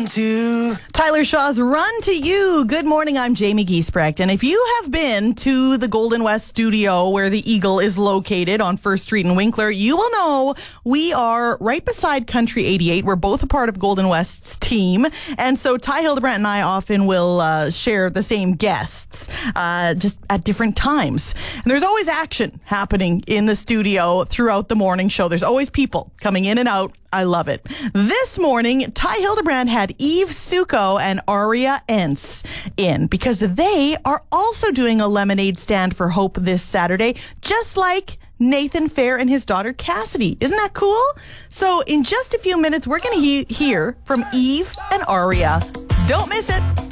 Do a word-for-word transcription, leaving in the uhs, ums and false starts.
to. Tyler Shaw's Run to You. Good morning, I'm Jamie Giesbrecht. And if you have been to the Golden West studio where the Eagle is located on First Street in Winkler, you will know we are right beside Country eighty-eight. We're both a part of Golden West's team. And so Ty Hildebrandt and I often will uh, share the same guests, uh, just at different times. And there's always action happening in the studio throughout the morning show. There's always people coming in and out. I love it. This morning, Ty Hildebrandt had Eve Suko and Aria Ence in because they are also doing a lemonade stand for Hope this Saturday, just like Nathan Fair and his daughter Cassidy. Isn't that cool? So in just a few minutes, we're going to he- hear from Eve and Aria. Don't miss it.